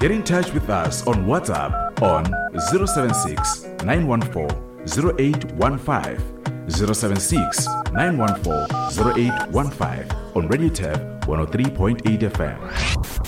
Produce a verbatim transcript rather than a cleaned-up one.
Get in touch with us on WhatsApp on zero seven six, nine one four, zero eight one five, zero seven six, nine one four, zero eight one five on Radio Tab one oh three point eight F M.